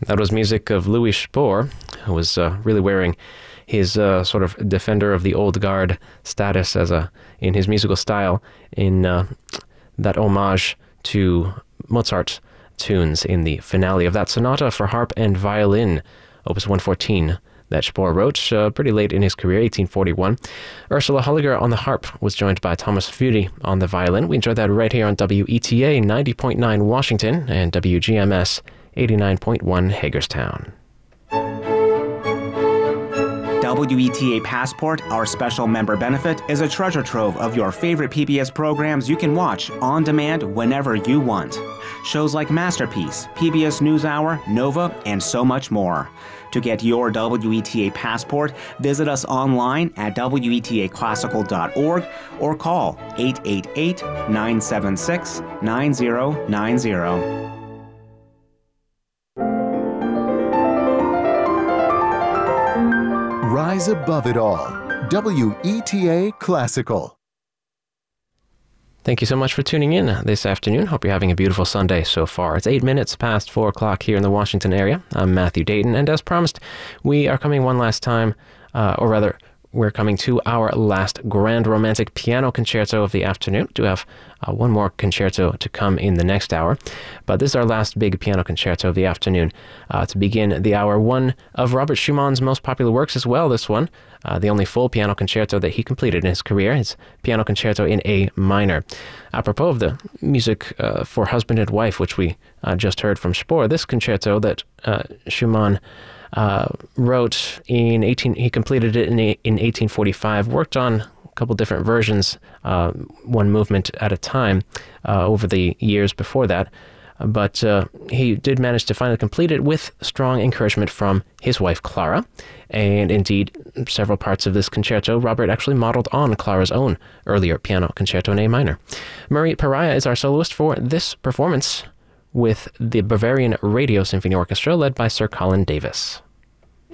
That was music of Louis Spohr, who was really wearing his sort of defender of the old guard status in his musical style in that homage to Mozart tunes in the finale of that sonata for harp and violin, Opus 114, that Spohr wrote pretty late in his career, 1841. Ursula Holliger on the harp was joined by Thomas Fury on the violin. We enjoyed that right here on WETA 90.9 Washington and WGMS 89.1 Hagerstown. WETA Passport, our special member benefit, is a treasure trove of your favorite PBS programs you can watch on demand whenever you want. Shows like Masterpiece, PBS NewsHour, Nova, and so much more. To get your WETA Passport, visit us online at WETAClassical.org or call 888-976-9090. Rise above it all. WETA Classical. Thank you so much for tuning in this afternoon. Hope you're having a beautiful Sunday so far. It's 8 minutes past 4 o'clock here in the Washington area. I'm Matthew Dayton, and as promised, we are coming one last time, or rather, we're coming to our last grand romantic piano concerto of the afternoon. We do have one more concerto to come in the next hour, but this is our last big piano concerto of the afternoon. To begin the hour, one of Robert Schumann's most popular works as well, this one, the only full piano concerto that he completed in his career, his piano concerto in A minor. Apropos of the music for husband and wife, which we just heard from Spohr, this concerto that Schumann wrote he completed it in 1845, worked on a couple different versions, one movement at a time over the years before that, but he did manage to finally complete it with strong encouragement from his wife Clara, and indeed several parts of this concerto Robert actually modeled on Clara's own earlier piano concerto in A minor. Marie Pariah is our soloist for this performance with the Bavarian Radio Symphony Orchestra led by Sir Colin Davis.